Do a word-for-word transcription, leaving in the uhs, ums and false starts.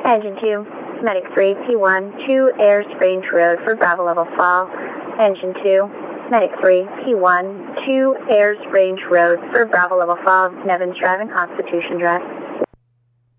Engine two, Medic three, P one, two Ayers Range Road for Bravo Level Fall. Engine two, Medic three, P one, two Ayers Range Road for Bravo Level Fall. Nevins driving Constitution Drive.